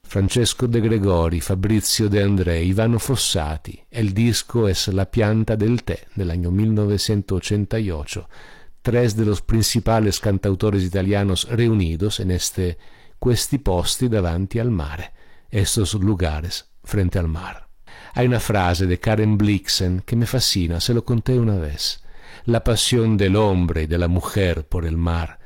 Francesco De Gregori, Fabrizio De André, Ivano Fossati. El disco es La Pianta del Té, del año 1988. Tres de los principales cantautores italianos reunidos en questi posti davanti al mare, estos lugares frente al mar. Hay una frase de Karen Blixen que me fascina, se lo conté una vez. La pasión del hombre y de la mujer por el mar